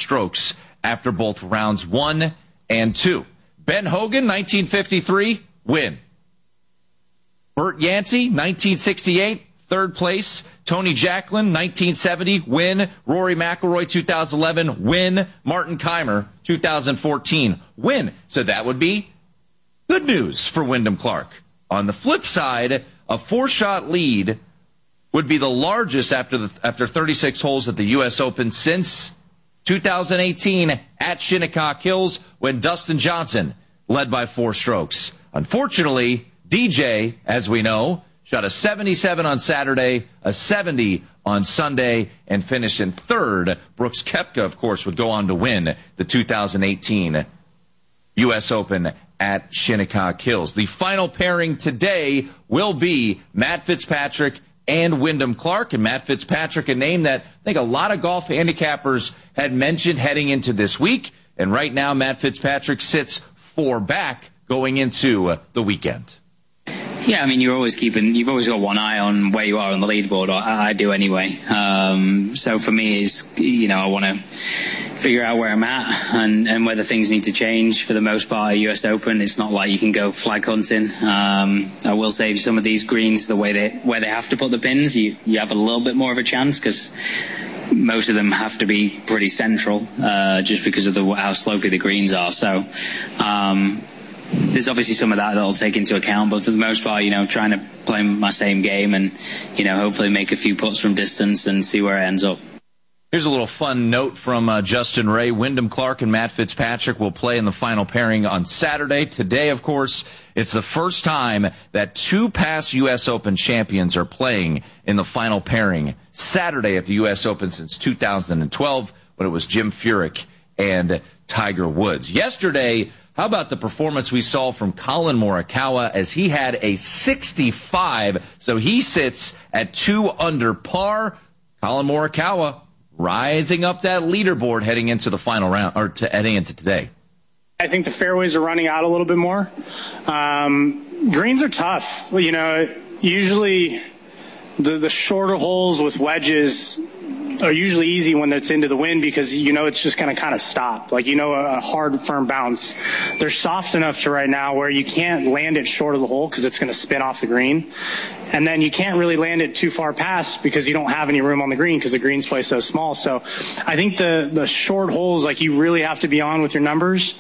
strokes after both rounds 1 and 2. Ben Hogan, 1953, win. Bert Yancey, 1968, third place. Tony Jacklin, 1970, win. Rory McIlroy, 2011, win. Martin Keimer, 2014, win. So that would be good news for Wyndham Clark. On the flip side, a 4-shot lead would be the largest after 36 holes at the U.S. Open since 2018 at Shinnecock Hills when Dustin Johnson led by 4 strokes. Unfortunately, DJ, as we know, shot a 77 on Saturday, a 70 on Sunday, and finished in third. Brooks Koepka, of course, would go on to win the 2018 U.S. Open at Shinnecock Hills. The final pairing today will be Matt Fitzpatrick and Wyndham Clark. And Matt Fitzpatrick, a name that I think a lot of golf handicappers had mentioned heading into this week. And right now, Matt Fitzpatrick sits 4 back going into the weekend. Yeah, I mean, you've always got one eye on where you are on the leaderboard, or I do anyway. So for me, I want to figure out where I'm at and whether things need to change. For the most part, at US Open, it's not like you can go flag hunting. I will say some of these greens, where they have to put the pins, you have a little bit more of a chance because most of them have to be pretty central, just because of how slopey the greens are. So, there's obviously some of that I'll take into account, but for the most part, trying to play my same game and, hopefully make a few putts from distance and see where it ends up. Here's a little fun note from Justin Ray. Wyndham Clark and Matt Fitzpatrick will play in the final pairing on Saturday. Today, of course, it's the first time that 2 past U.S. Open champions are playing in the final pairing Saturday at the U.S. Open since 2012, when it was Jim Furyk and Tiger Woods. Yesterday, how about the performance we saw from Collin Morikawa as he had a 65, so he sits at 2 under par. Collin Morikawa rising up that leaderboard heading into the final round, or heading into today. I think the fairways are running out a little bit more. Greens are tough. Usually the shorter holes with wedges are usually easy when it's into the wind because it's just going to kind of stop. A hard, firm bounce. They're soft enough to right now where you can't land it short of the hole because it's going to spin off the green. And then you can't really land it too far past because you don't have any room on the green because the green's placed so small. So I think the short holes, you really have to be on with your numbers.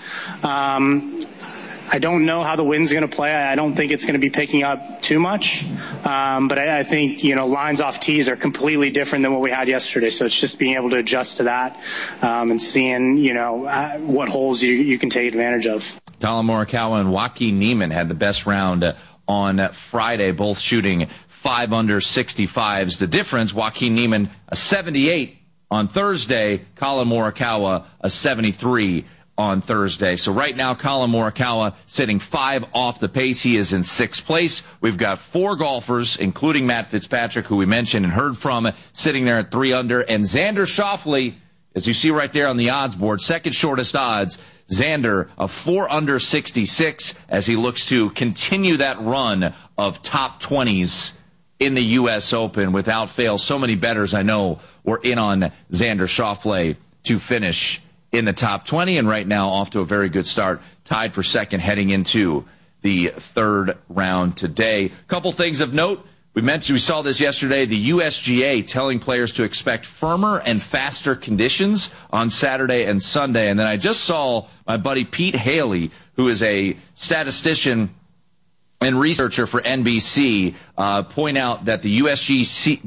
I don't know how the wind's going to play. I don't think it's going to be picking up too much. But I think, lines off tees are completely different than what we had yesterday. So it's just being able to adjust to that and seeing, what holes you can take advantage of. Collin Morikawa and Joaquin Niemann had the best round on Friday, both shooting 5 under 65s. The difference, Joaquin Niemann, a 78 on Thursday. Collin Morikawa, a 73 on Thursday. So right now, Collin Morikawa sitting 5 off the pace. He is in 6th place. We've got 4 golfers, including Matt Fitzpatrick, who we mentioned and heard from, sitting there at 3 under. And Xander Schauffele, as you see right there on the odds board, second shortest odds. Xander, a 4 under 66, as he looks to continue that run of top 20s in the U.S. Open without fail. So many bettors I know were in on Xander Schauffele to finish in the top 20, and right now off to a very good start, tied for second heading into the 3rd round today. Couple things of note. We saw this yesterday, the USGA telling players to expect firmer and faster conditions on Saturday and Sunday. And then I just saw my buddy Pete Haley, who is a statistician and researcher for NBC, point out that the USGA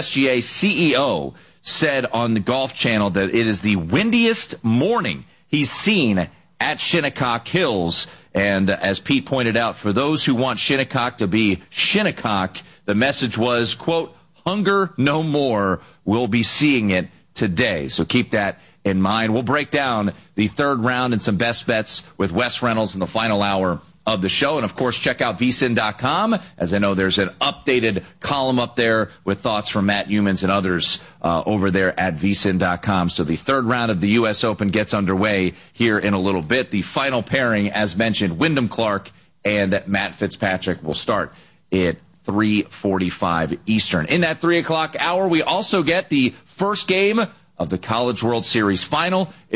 CEO said on the Golf Channel that it is the windiest morning he's seen at Shinnecock Hills. And as Pete pointed out, for those who want Shinnecock to be Shinnecock, the message was, quote, hunger no more. We'll be seeing it today. So keep that in mind. We'll break down the 3rd round and some best bets with Wes Reynolds in the final hour of the show. And, of course, check out vsin.com, as I know there's an updated column up there with thoughts from Matt Youmans and others over there at vsin.com. So the 3rd round of the U.S. Open gets underway here in a little bit. The final pairing, as mentioned, Wyndham Clark and Matt Fitzpatrick will start at 3:45 Eastern. In that 3 o'clock hour, we also get the first game of the College World Series final.